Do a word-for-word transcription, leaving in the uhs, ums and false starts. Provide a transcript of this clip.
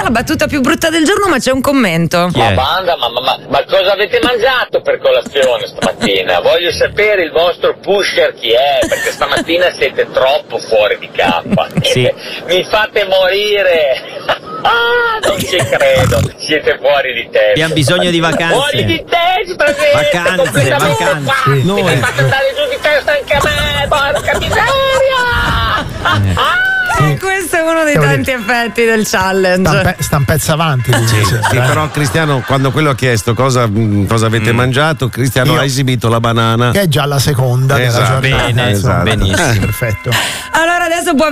la battuta più brutta del giorno, ma c'è un commento. Ma banda, ma, ma, ma, ma cosa avete mangiato per colazione stamattina? Voglio sapere il vostro pusher chi è, perché stamattina siete troppo fuori di campo. Sì. Mi fate morire. Ah, non ci credo, siete fuori di testa. Abbiamo bisogno di vacanze. Fuori di testa, Vacanze, completamente. vacanze. Mi Noi. fate andare giù di testa anche a me, porca miseria! Eh, questo è uno dei Devo tanti effetti del challenge. Sta un, pe- sta un pezzo avanti. Sì, sì, sì, però Cristiano, quando quello ha chiesto cosa, mh, cosa avete mangiato, Cristiano Io- ha esibito la banana. Che è già la seconda Esatto. della giornata. Bene, insomma. benissimo. Perfetto. Allora adesso può